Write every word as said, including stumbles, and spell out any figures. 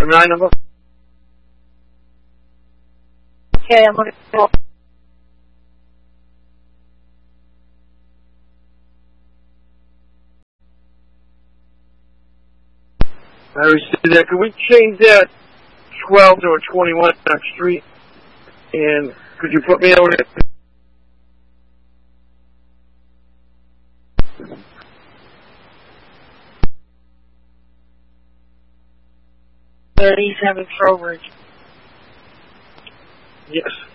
nine number? Okay, I'm looking for I received that. Could we change that twelve to a twenty-one on street? And could you put me on it? thirty-seven Trowbridge. Yes.